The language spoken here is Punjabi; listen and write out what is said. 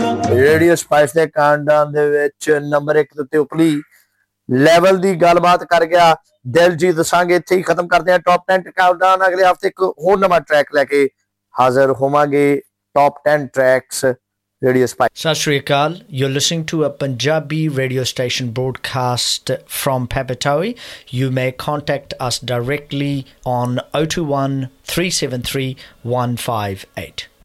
ਰੇਡੀਓ ਸਪਾਈਸ ਦੇ ਕਾਂਡਾਂ ਦੇ ਵਿੱਚ ਨੰਬਰ 1 ਦੇ ਉੱਤੇ ਉਪਲੀ ਲੈਵਲ ਦੀ ਗੱਲਬਾਤ ਕਰ ਗਿਆ ਦਿਲਜੀਤ ਦਸਾਂਗੇ। ਇੱਥੇ ਹੀ ਖਤਮ ਕਰਦੇ ਹਾਂ ਟੌਪ 10 ਕਾਊਂਟਡਾਊਨ। ਅਗਲੇ ਹਫ਼ਤੇ ਇੱਕ ਹੋਰ ਨਵਾਂ ਟਰੈਕ ਲੈ ਕੇ ਹਾਜ਼ਰ ਹੋਵਾਂਗੇ। Top 10 tracks Radio Spike. Sat Shri Akal, you're listening to a Punjabi radio station broadcast from Papatoe. You may contact us directly on 021 373 158.